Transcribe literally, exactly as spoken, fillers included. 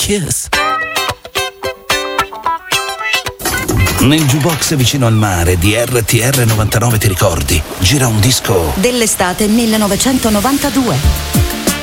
Kiss. Nel jukebox vicino al mare di R T R novantanove, ti ricordi? Gira un disco dell'estate millenovecentonovantadue.